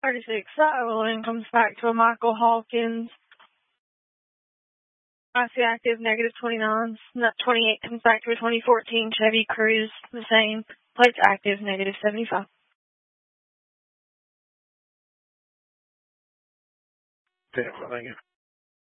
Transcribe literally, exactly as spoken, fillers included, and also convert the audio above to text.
thirty-six, that oil comes back to a Michael Hawkins. I C active, negative twenty-nine. That twenty-eight comes back to a twenty fourteen Chevy Cruze, the same. Plates active, negative seventy-five. Ten, thank you.